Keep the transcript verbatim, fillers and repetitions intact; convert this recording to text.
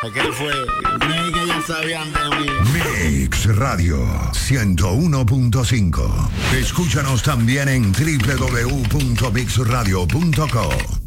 Aquel fue. Creí que ya sabían de mí. Mix Radio ciento uno punto cinco. Escúchanos también en doble u doble u doble u punto mix radio punto com.